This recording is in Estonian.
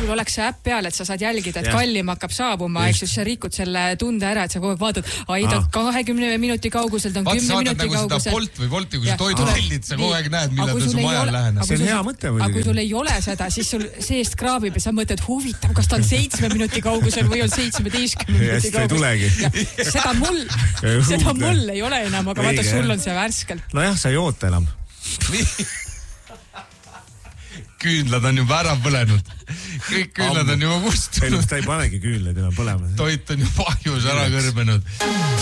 sul oleks see äpp peal, et sa saad jälgida, et kallim hakkab saabuma, eks siis sa rikud selle tunde ära, et sa kogu aeg vaatad, ta 20 minuti kauguselt on 10 minuti kauguselt. Vaata, seda Bolt või Wolti, kui sa toidu tellid, sa kogu aeg näed, millal ta su majal läheneb. See on hea mõte muidugi. Aga kui sul ei ole seda, siis sul seest kraabib ja sa mõtled, huvitav, kas ta on 7 minuti kaugusel või on 17 minuti kaugusel. Seda mul ei ole enam, aga vaata, sul on see värskelt. Nojah, sa ei oota enam. Küünlad on juba ära põlenud. Kõik küünlad on juba kustunud. Ta ei panegi küünlad enam põlema. Toit on juba ahjus ära kõrbenud.